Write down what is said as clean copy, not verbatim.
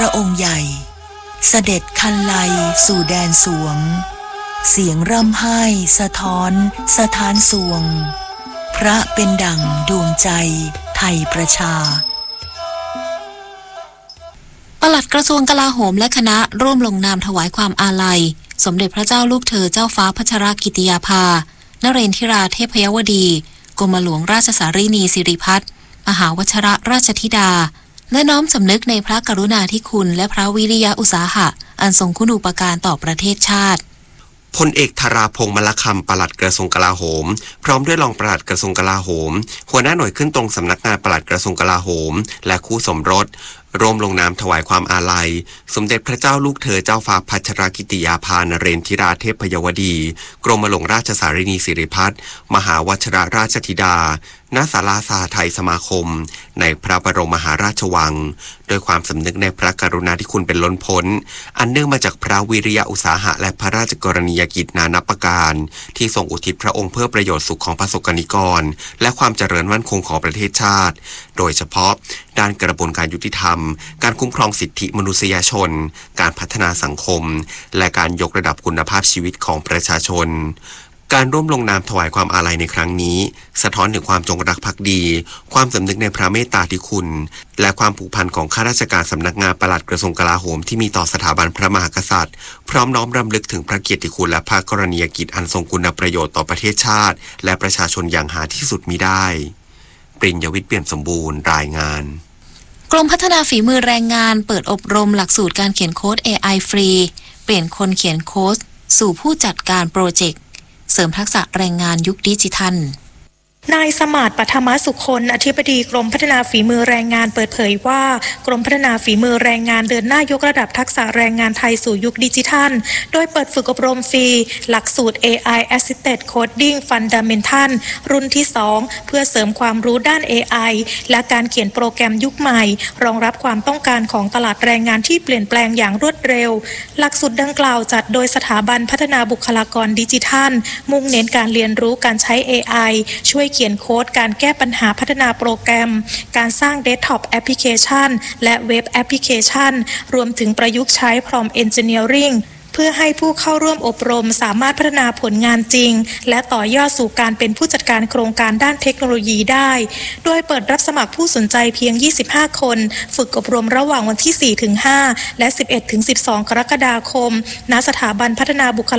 ระองค์ใหญ่เสด็จคันไลสู่แดนสวงเสียงร่ำไห้สะท้อนสถานสวงพระเป็นดั่งดวงใจไทยประชาปลัดกระทรวงกลาโหมและคณะร่วมลงนามถวายความอาลัยสมเด็จพระเจ้าลูกเธอเจ้าฟ้าพัชรกิติยาภานเรนทิราเทพยวดีกรมหลวงราชสารีนีสิริพัฒน์มหาวชิรราชธิดาและน้อมสำนึกในพระกรุณาธิคุณและพระวิริยะอุตสาหะอันทรงคุณูปการต่อประเทศชาติพลเอกธาราพงษ์มลคำปลัดกระทรวงกลาโหมพร้อมด้วยรองปลัดกระทรวงกลาโหมหัวหน้าหน่วยขึ้นตรงสำนักงานปลัดกระทรวงกลาโหมและคู่สมรสร่วมลงนามถวายความอาลัยสมเด็จพระเจ้าลูกเธอเจ้าฟ้าพัชรกิติยาภานเรนทิราเทพยวดีกรมหลวงราชสารีนีสิริพัฒน์มหาวชิรราชธิดาณศาลาสหไทยสมาคมในพระบรมมหาราชวังโดยความสำนึกในพระกรุณาธิคุณเป็นล้นพ้นอันเนื่องมาจากพระวิริยะอุตสาหะและพระราชกรณียกิจนานับประการที่ทรงอุทิศพระองค์เพื่อประโยชน์สุขของประสบกนิกรและความเจริญมั่นคงของประเทศชาติโดยเฉพาะด้านกระบวนการยุติธรรมการคุ้มครองสิทธิมนุษยชนการพัฒนาสังคมและการยกระดับคุณภาพชีวิตของประชาชนการร่วมลงนามถวายความอาลัยในครั้งนี้สะท้อนถึงความจงรักภักดีความสำนึกในพระเมตตาธิคุณและความผูกพันของข้าราชการสำนักงานปลัดกระทรวงกลาโหมที่มีต่อสถาบันพระมหากษัตริย์พร้อมน้อมรำลึกถึงพระเกียรติคุณและพระกรณียกิจอันทรงคุณประโยชน์ต่อประเทศชาติและประชาชนอย่างหาที่สุดมิได้ปริญญวิทย์เปี่ยมสมบูรณ์รายงานกรมพัฒนาฝีมือแรงงานเปิดอบรมหลักสูตรการเขียนโค้ด AI ฟรีเปลี่ยนคนเขียนโค้ดสู่ผู้จัดการโปรเจกต์เสริมทักษะแรงงานยุคดิจิทัลนายสมาร์ท ปัทมสุคนอธิบดีกรมพัฒนาฝีมือแรงงานเปิดเผยว่ากรมพัฒนาฝีมือแรงงานเดินหน้ายกระดับทักษะแรงงานไทยสู่ยุคดิจิทัลโดยเปิดฝึกอบรมฟรีหลักสูตร AI Assisted Coding Fundamental รุ่นที่ 2 เพื่อเสริมความรู้ด้าน AI และการเขียนโปรแกรมยุคใหม่รองรับความต้องการของตลาดแรงงานที่เปลี่ยนแปลงอย่างรวดเร็วหลักสูตรดังกล่าวจัดโดยสถาบันพัฒนาบุคลากรดิจิทัลมุ่งเน้นการเรียนรู้การใช้ AI ช่วยเขียนโค้ดการแก้ปัญหาพัฒนาโปรแกรมการสร้างเดสก์ท็อปแอปพลิเคชันและเว็บแอปพลิเคชันรวมถึงประยุกต์ใช้ Prompt Engineering เพื่อให้ผู้เข้าร่วมอบรมสามารถพัฒนาผลงานจริงและต่อยอดสู่การเป็นผู้จัดการโครงการด้านเทคโนโลยีได้โดยเปิดรับสมัครผู้สนใจเพียง25คนฝึกอบรมระหว่างวันที่ 4-5 และ 11-12 กรกฎาคมณสถาบันพัฒนาบุค